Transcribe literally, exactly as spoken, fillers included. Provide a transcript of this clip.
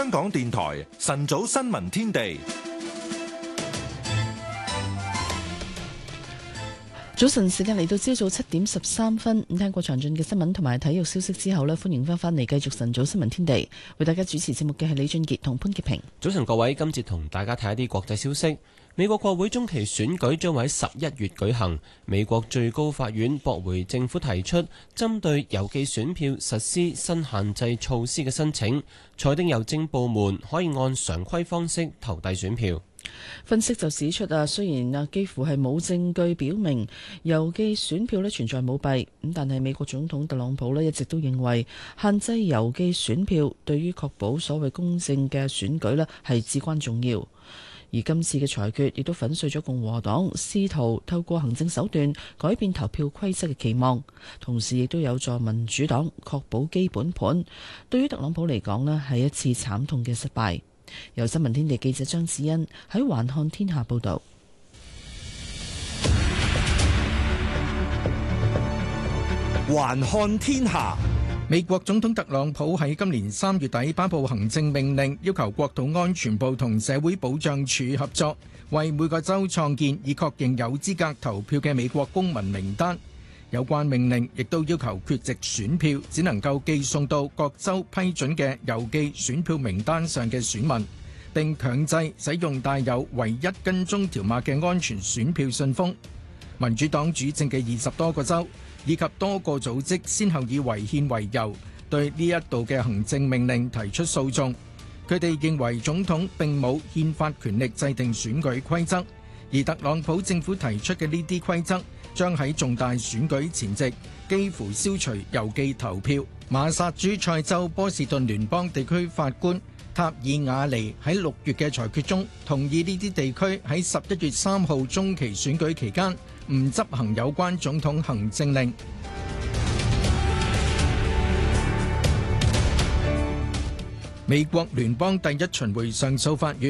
香港電台晨早新聞天地。 早晨時間嚟到朝早七點十三分，咁聽過詳盡嘅新聞同埋體育消息之後呢，歡迎翻返嚟繼續晨早新聞天地，為大家主持節目嘅係李俊傑同潘潔平。 早晨各位，今節同大家睇一啲國際消息。美國國會中期選舉將會喺十一月舉行，美國最高法院駁回政府提出針對郵寄選票實施新限制措施嘅申請，裁定郵政部門可以按常規方式投遞選票。 分析就指出啊，雖然啊幾乎係冇證據表明郵寄選票咧存在舞弊，咁但係美國總統特朗普咧一直都認為限制郵寄選票對於確保所謂公正嘅選舉咧係至關重要。而今次嘅裁決亦都粉碎咗共和黨試圖透過行政手段改變投票規則嘅期望，同時亦都有助民主黨確保基本盤。對於特朗普嚟講咧係一次慘痛嘅失敗。由新聞天地記者張子欣喺環看天下報道。 環看天下，美國總統特朗普喺今年三月底頒布行政命令，要求國土安全部同社會保障署合作，為每個州創建以確認有資格投票嘅美國公民名單。有關命令亦都要求缺席選票只能夠寄送到各州批准嘅郵寄選票名單上嘅選民，並強制使用帶有唯一跟蹤條碼嘅安全選票信封。民主黨主政嘅二十多個州以及多個組織先後以違憲為由，對呢一度嘅行政命令提出訴訟。佢哋認為總統並冇憲法權力制定選舉規則，而特朗普政府提出嘅呢啲規則將喺重大選舉前夕幾乎消除郵寄投票。馬薩諸塞州波士頓聯邦地區法官塔爾瓦尼喺六月嘅裁決中，同意呢啲地區喺十一月三號中期選舉期間唔執行有關總統行政令。美國聯邦第一巡迴上訴法院